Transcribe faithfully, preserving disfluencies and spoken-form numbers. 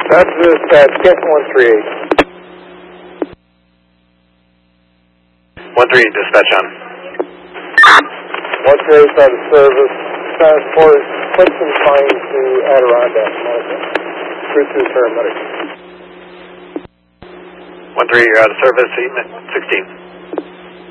Roger, dispatch, Kent one three eight. one three eight, dispatch on. one three eight out of service. Transport Clemson Pine to Adirondack, Medical. Route two paramedic. one three eight, you're out of service, sixteen.